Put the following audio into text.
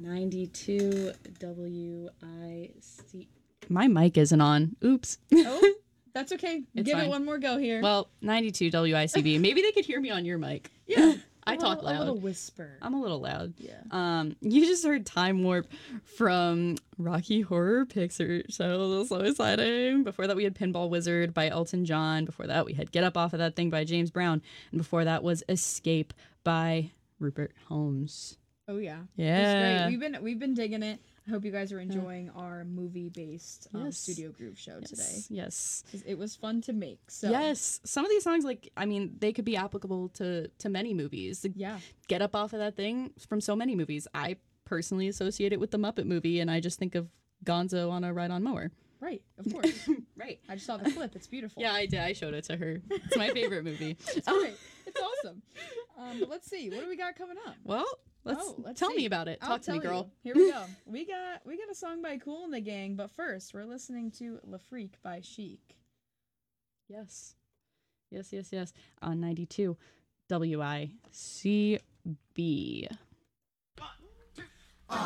92 WIC. My mic isn't on. Oops. Oh, that's okay. It's Give fine. it one more go here. Well, 92 WICB. Maybe they could hear me on your mic. Yeah. I talk loud. A little whisper. I'm a little loud. Yeah. You just heard Time Warp from Rocky Horror Picture Show. So exciting. Before that, we had Pinball Wizard by Elton John. Before that, we had Get Up Off of That Thing by James Brown. And before that was Escape by Rupert Holmes. Oh yeah. Yeah. It's great. We've been digging it. I hope you guys are enjoying our movie-based Studio Groove show today. Yes. It was fun to make. So yes, some of these songs, they could be applicable to many movies. Yeah. Get Up Off of That Thing from so many movies. I personally associate it with the Muppet movie, and I just think of Gonzo on a ride-on mower. Right, of course. Right. I just saw the clip. It's beautiful. Yeah, I did. I showed it to her. It's my favorite movie. It's great. It's awesome. But let's see. What do we got coming up? Well, let's tell me about it. Talk to me, girl. Here we go. We got a song by Kool and the Gang, but first we're listening to La Freak by Chic. Yes. On 92 WICB.